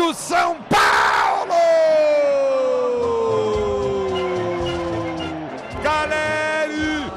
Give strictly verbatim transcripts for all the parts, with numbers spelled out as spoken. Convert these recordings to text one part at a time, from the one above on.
do São Paulo! Caleri!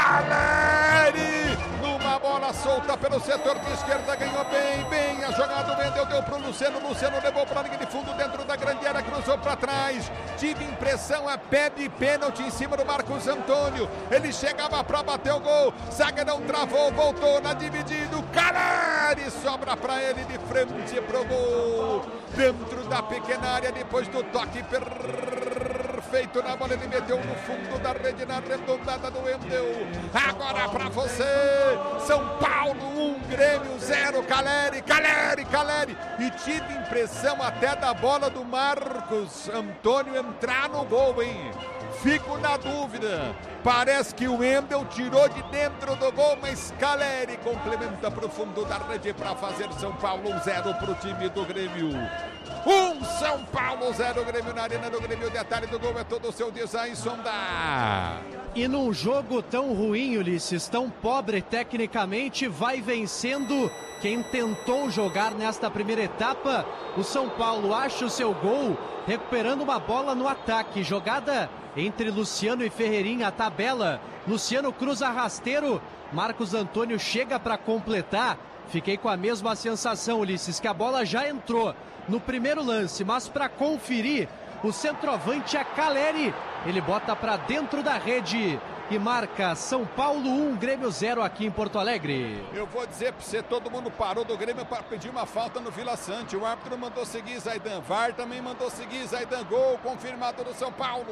Caleri! Numa bola solta pelo setor de esquerda, ganhou bem, bem a jogada, o Wendel deu pro Luciano, Luciano levou pra linha de fundo dentro da grande área, cruzou pra trás, tive impressão, a pé de pênalti em cima do Marcos Antônio, ele chegava pra bater o gol, zaga não travou, voltou na dividida, o Caleri sobra pra ele de frente pro gol, dentro da pequena área, depois do toque perfeito na bola, ele meteu no fundo da rede, na arredondada do Wendel. Agora pra você, São Paulo um, Grêmio zero, Caleri, Caleri, Caleri, e tive impressão até da bola do Marcos Antônio entrar no gol, hein? Fico na dúvida, parece que o Wendel tirou de dentro do gol, mas Caleri complementa pro fundo da rede para fazer São Paulo um zero pro time do Grêmio. Um São Paulo zero, Grêmio na arena do Grêmio, o detalhe do gol é todo o seu design, Sonda. E num jogo tão ruim, Ulisses, tão pobre tecnicamente, vai vencendo quem tentou jogar nesta primeira etapa. O São Paulo acha o seu gol, recuperando uma bola no ataque. Jogada entre Luciano e Ferreirinha, a tabela. Luciano cruza rasteiro, Marcos Antônio chega para completar. Fiquei com a mesma sensação, Ulisses, que a bola já entrou no primeiro lance, mas para conferir, o centroavante é Caleri. Ele bota para dentro da rede e marca São Paulo um, Grêmio zero aqui em Porto Alegre. Eu vou dizer para você, todo mundo parou do Grêmio para pedir uma falta no Vila Sante. O árbitro mandou seguir Zaidan, V A R também mandou seguir Zaidan. Gol confirmado do São Paulo.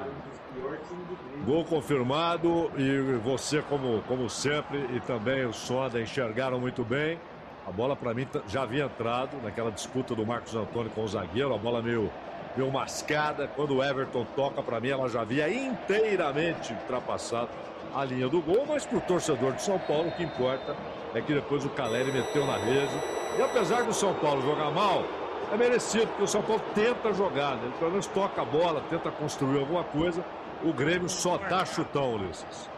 Gol confirmado e você, como, como sempre, e também o Sonda enxergaram muito bem. A bola para mim já havia entrado naquela disputa do Marcos Antônio com o zagueiro, a bola meio, meio mascada. Quando o Everton toca, para mim ela já havia inteiramente ultrapassado a linha do gol, mas para o torcedor de São Paulo o que importa é que depois o Caleri meteu na rede. E apesar do São Paulo jogar mal, é merecido, porque o São Paulo tenta jogar, né? Ele pelo menos toca a bola, tenta construir alguma coisa. O Grêmio só dá chutão, Ulisses.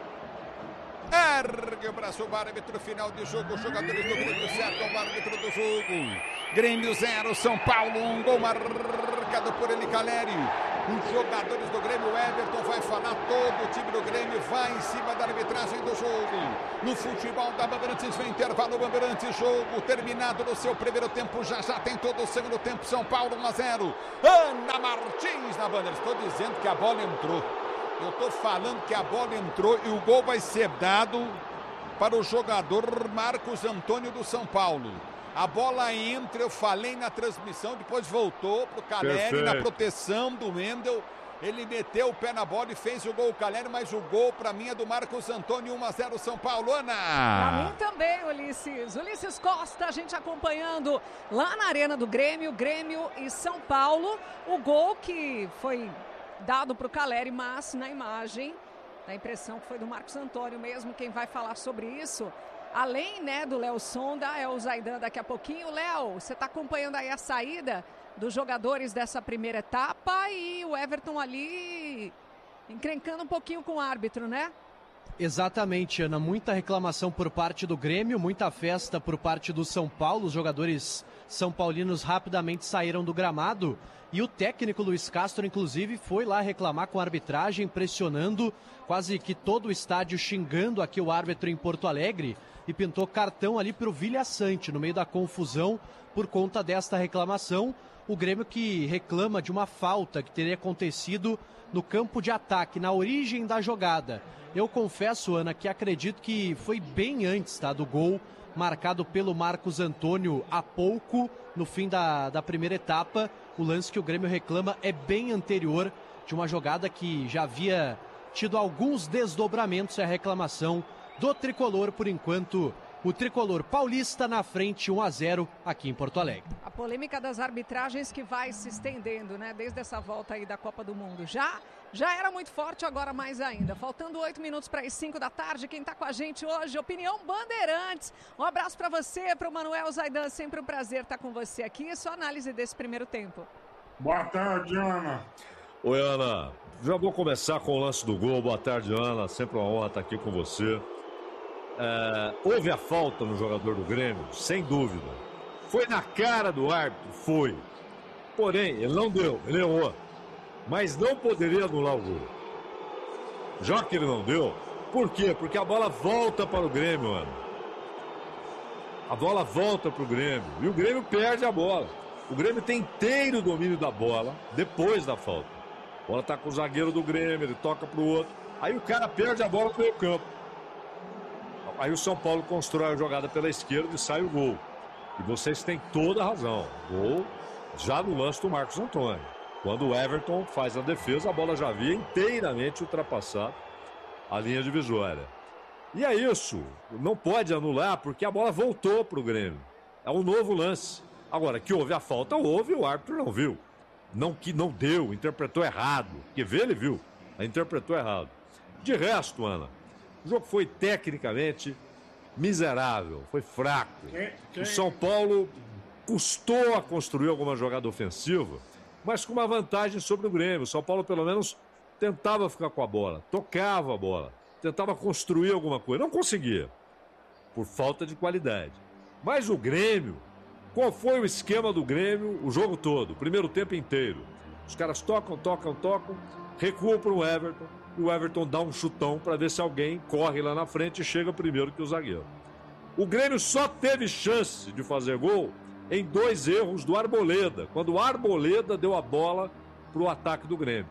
Ergue o braço, o árbitro, final de jogo, os jogadores do Grêmio cercam o árbitro do jogo. Grêmio zero, São Paulo um, gol marcado por ele, Caleri. Os jogadores do Grêmio, Everton vai falar, todo o time do Grêmio vai em cima da arbitragem do jogo. No futebol da Bandeirantes, vem intervalo, Bandeirantes, jogo terminado no seu primeiro tempo, já já tem todo o segundo tempo, São Paulo um a zero. Ana Martins na Bandeirantes, estou dizendo que a bola entrou. Eu estou falando que a bola entrou e o gol vai ser dado para o jogador Marcos Antônio do São Paulo. A bola entra, eu falei na transmissão, depois voltou para o Caleri, na proteção do Wendel. Ele meteu o pé na bola e fez o gol, o Caleri, mas o gol para mim é do Marcos Antônio, um a zero São Paulo. Ana! Para mim também, Ulisses. Ulisses Costa, a gente acompanhando lá na Arena do Grêmio, Grêmio e São Paulo. O gol que foi dado para o Caleri, mas na imagem, dá a impressão que foi do Marcos Antônio mesmo. Quem vai falar sobre isso, além, né, do Léo Sonda, é o Zaidan daqui a pouquinho. Léo, você está acompanhando aí a saída dos jogadores dessa primeira etapa e o Everton ali encrencando um pouquinho com o árbitro, né? Exatamente, Ana. Muita reclamação por parte do Grêmio, muita festa por parte do São Paulo. Os jogadores são paulinos rapidamente saíram do gramado. E o técnico Luiz Castro, inclusive, foi lá reclamar com a arbitragem, pressionando quase que todo o estádio, xingando aqui o árbitro em Porto Alegre, e pintou cartão ali para o Vila Sante, no meio da confusão, por conta desta reclamação. O Grêmio que reclama de uma falta que teria acontecido no campo de ataque, na origem da jogada. Eu confesso, Ana, que acredito que foi bem antes, tá, do gol marcado pelo Marcos Antônio há pouco, no fim da, da primeira etapa. O lance que o Grêmio reclama é bem anterior, de uma jogada que já havia tido alguns desdobramentos. É a reclamação do tricolor, por enquanto, o tricolor paulista na frente, um a zero aqui em Porto Alegre. A polêmica das arbitragens que vai se estendendo, né, desde essa volta aí da Copa do Mundo. Já, já era muito forte, agora mais ainda. Faltando oito minutos para as cinco da tarde, quem está com a gente hoje, Opinião Bandeirantes. Um abraço para você, para o Manuel Zaidan, sempre um prazer estar com você aqui. Sua análise desse primeiro tempo. Boa tarde, Ana. Oi, Ana. Já vou começar com o lance do gol. Boa tarde, Ana. Sempre uma honra estar aqui com você. É, houve a falta no jogador do Grêmio, sem dúvida. Foi na cara do árbitro? Foi. porém, ele não deu, ele errou. Mas não poderia anular o gol. Já que ele não deu, por quê? Porque a bola volta para o Grêmio, mano. A bola volta para o Grêmio. E o Grêmio perde a bola. O Grêmio tem inteiro domínio da bola depois da falta. A bola está com o zagueiro do Grêmio, ele toca para o outro. Aí o cara perde a bola no meio campo. Aí o São Paulo constrói a jogada pela esquerda e sai o gol. E vocês têm toda a razão. Gol já no lance do Marcos Antônio. Quando o Everton faz a defesa, a bola já havia inteiramente ultrapassado a linha divisória. E é isso. Não pode anular porque a bola voltou para o Grêmio. É um novo lance. Agora, que houve a falta, houve, o árbitro não viu. Não que não deu, interpretou errado. Que vê, ele viu. Interpretou errado. De resto, Ana, o jogo foi tecnicamente miserável, foi fraco. Quem, quem... O São Paulo custou a construir alguma jogada ofensiva, mas com uma vantagem sobre o Grêmio. O São Paulo, pelo menos, tentava ficar com a bola, tocava a bola, tentava construir alguma coisa. Não conseguia, por falta de qualidade. Mas o Grêmio, qual foi o esquema do Grêmio o jogo todo, o primeiro tempo inteiro? Os caras tocam, tocam, tocam, recuam para o Everton, e o Everton dá um chutão para ver se alguém corre lá na frente e chega primeiro que o zagueiro. O Grêmio só teve chance de fazer gol em dois erros do Arboleda, quando o Arboleda deu a bola para o ataque do Grêmio.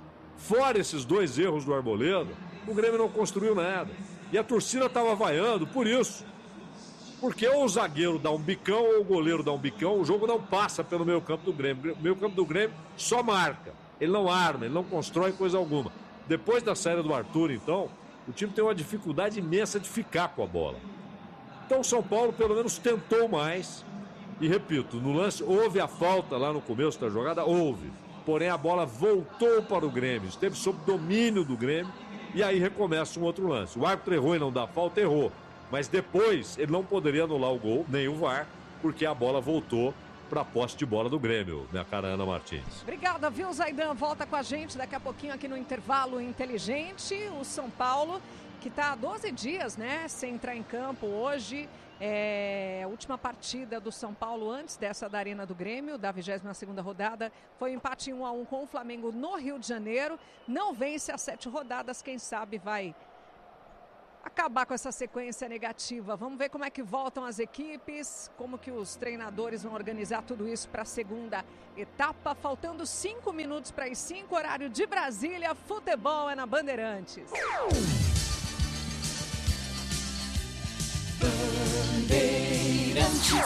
Fora esses dois erros do Arboleda, o Grêmio não construiu nada. E a torcida estava vaiando por isso. Porque ou o zagueiro dá um bicão ou o goleiro dá um bicão, o jogo não passa pelo meio campo do Grêmio. O meio campo do Grêmio só marca. Ele não arma, ele não constrói coisa alguma. Depois da saída do Arthur, então, o time tem uma dificuldade imensa de ficar com a bola. Então o São Paulo pelo menos tentou mais. E repito, no lance houve a falta lá no começo da jogada, houve. Porém a bola voltou para o Grêmio, esteve sob domínio do Grêmio. E aí recomeça um outro lance. O árbitro errou e não dá falta, errou. Mas depois ele não poderia anular o gol, nem o V A R, porque a bola voltou para a posse de bola do Grêmio, minha cara Ana Martins. Obrigada, viu, Zaidan? Volta com a gente daqui a pouquinho aqui no Intervalo Inteligente. O São Paulo, que está há doze dias, né, sem entrar em campo hoje. É, a última partida do São Paulo antes dessa da Arena do Grêmio, da vigésima segunda rodada, foi um empate um a um com o Flamengo no Rio de Janeiro. Não vence as sete rodadas, quem sabe vai acabar com essa sequência negativa. Vamos ver como é que voltam as equipes, como que os treinadores vão organizar tudo isso para a segunda etapa. Faltando cinco minutos para as cinco, horário de Brasília. Futebol é na Bandeirantes. Bandeirantes.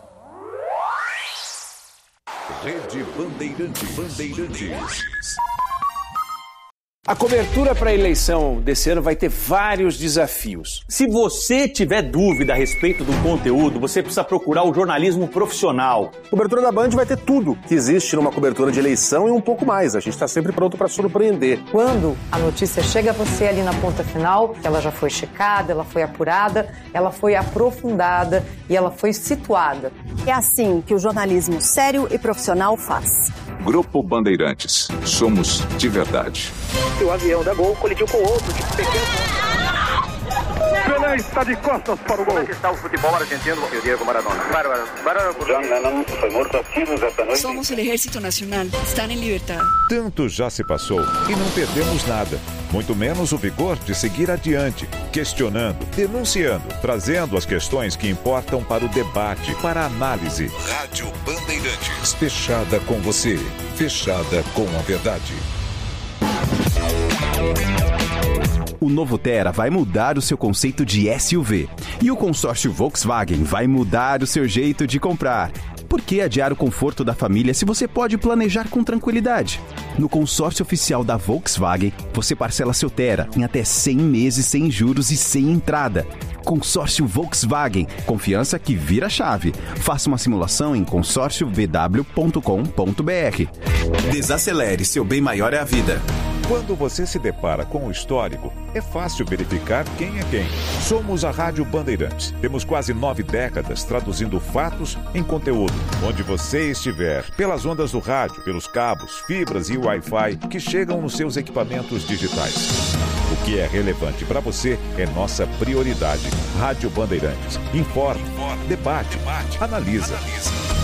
Rede Bandeirante, Bandeirantes. A cobertura para a eleição desse ano vai ter vários desafios. Se você tiver dúvida a respeito do conteúdo, você precisa procurar o jornalismo profissional. A cobertura da Band vai ter tudo que existe numa cobertura de eleição e um pouco mais. A gente está sempre pronto para surpreender. Quando a notícia chega a você ali na ponta final, ela já foi checada, ela foi apurada, ela foi aprofundada e ela foi situada. É assim que o jornalismo sério e profissional faz. Grupo Bandeirantes. Somos de verdade. O avião da Gol colidiu com outro de pequeno. Pelé está de costas para o gol. Como é que está o futebol argentino e o Diego Maradona? Bárbaro. Bárbaro. John Lennon foi morto a tiros esta noite. Somos o Exército Nacional. Estão em liberdade. Tanto já se passou e não perdemos nada. Muito menos o vigor de seguir adiante, questionando, denunciando, trazendo as questões que importam para o debate, para a análise. Rádio Bandeirantes. Fechada com você. Fechada com a verdade. O novo Tera vai mudar o seu conceito de S U V. E o consórcio Volkswagen vai mudar o seu jeito de comprar. Por que adiar o conforto da família se você pode planejar com tranquilidade? No consórcio oficial da Volkswagen, você parcela seu Tera em até cem meses sem juros e sem entrada. Consórcio Volkswagen. Confiança que vira chave. Faça uma simulação em consórcio v w ponto com ponto b r. Desacelere, seu bem maior é a vida. Quando você se depara com o histórico, é fácil verificar quem é quem. Somos a Rádio Bandeirantes. Temos quase nove décadas traduzindo fatos em conteúdo. Onde você estiver, pelas ondas do rádio, pelos cabos, fibras e Wi-Fi que chegam nos seus equipamentos digitais. O que é relevante para você é nossa prioridade. Rádio Bandeirantes. Informa, debate, analisa.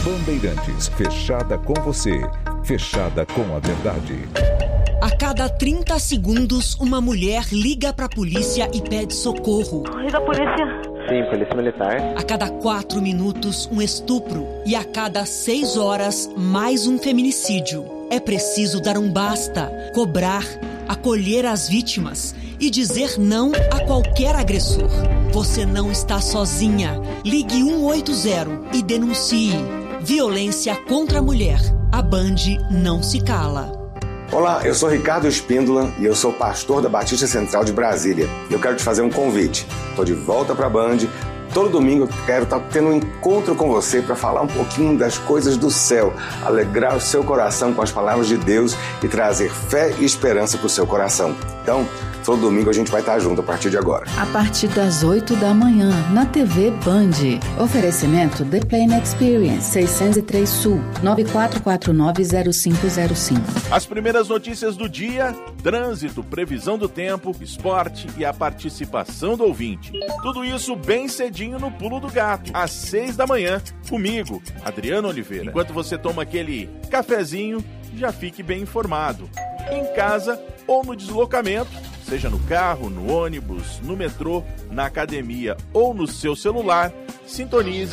Bandeirantes, fechada com você, fechada com a verdade. A cada trinta segundos, uma mulher liga para a polícia e pede socorro. Liga a polícia. Sim, polícia militar. A cada quatro minutos, um estupro. E a cada seis horas, mais um feminicídio. É preciso dar um basta, cobrar, acolher as vítimas e dizer não a qualquer agressor. Você não está sozinha. Ligue um oito zero e denuncie. Violência contra a mulher. A Band não se cala. Olá, eu sou Ricardo Espíndola e eu sou pastor da Batista Central de Brasília. Eu quero te fazer um convite. Estou de volta para a Band. Todo domingo eu quero estar tendo um encontro com você para falar um pouquinho das coisas do céu, alegrar o seu coração com as palavras de Deus e trazer fé e esperança para o seu coração. Então, todo domingo a gente vai estar junto a partir de agora. A partir das oito da manhã, na T V Band. Oferecimento The Plane Experience, seiscentos e três Sul, nove quatro quatro nove zero cinco zero cinco. As primeiras notícias do dia, trânsito, previsão do tempo, esporte e a participação do ouvinte. Tudo isso bem cedinho no Pulo do Gato, às seis da manhã, comigo, Adriano Oliveira. Enquanto você toma aquele cafezinho, já fique bem informado. Em casa ou no deslocamento, seja no carro, no ônibus, no metrô, na academia ou no seu celular, sintonize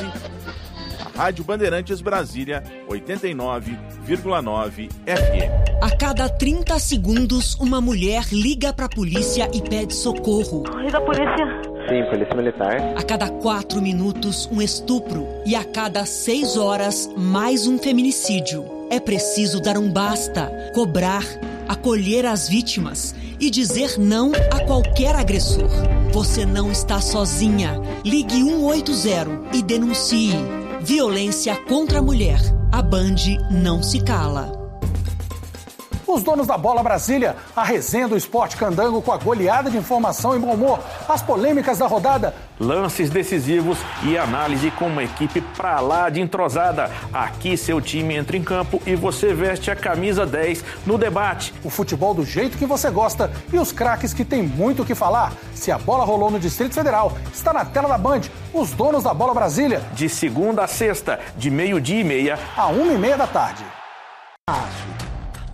a Rádio Bandeirantes Brasília oitenta e nove vírgula nove F M. A cada trinta segundos, uma mulher liga para a polícia e pede socorro. Liga a polícia. Sim, polícia militar. A cada quatro minutos, um estupro. E a cada seis horas, mais um feminicídio. É preciso dar um basta, cobrar, acolher as vítimas e dizer não a qualquer agressor. Você não está sozinha. Ligue um oito zero e denuncie. Violência contra a mulher. A Band não se cala. Os donos da Bola Brasília, a resenha do esporte candango com a goleada de informação e bom humor, as polêmicas da rodada, lances decisivos e análise com uma equipe pra lá de entrosada. Aqui seu time entra em campo e você veste a camisa dez no debate. O futebol do jeito que você gosta e os craques que tem muito o que falar. Se a bola rolou no Distrito Federal, está na tela da Band, os donos da Bola Brasília. De segunda a sexta, de meio-dia e meia a uma e meia da tarde.